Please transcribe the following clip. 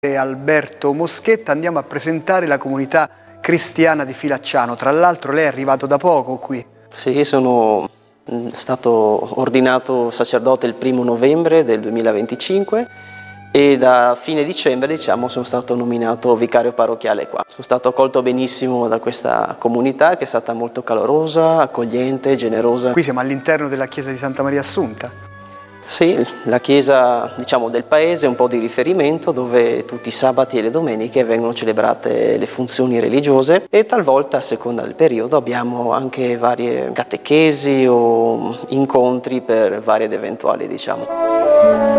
Alberto Moschetta, andiamo a presentare la comunità cristiana di Filacciano. Tra l'altro lei è arrivato da poco qui. Sì, sono stato ordinato sacerdote il 1° novembre del 2025 e da fine dicembre, sono stato nominato vicario parrocchiale qua. Sono stato accolto benissimo da questa comunità che è stata molto calorosa, accogliente, generosa. Qui siamo all'interno della chiesa di Santa Maria Assunta. Sì, la chiesa del paese è un po' di riferimento dove tutti i sabati e le domeniche vengono celebrate le funzioni religiose e talvolta, a seconda del periodo, abbiamo anche varie catechesi o incontri per varie ed eventuali,